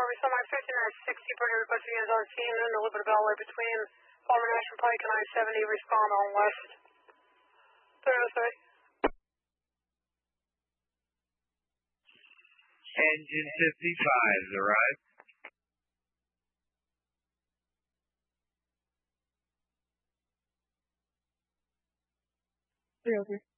we saw my 5960 for request units on scene in the Liberty Beltway between Palmer National Pike and I-70. Respond on west. 303. Engine 55 is arrived. Okay.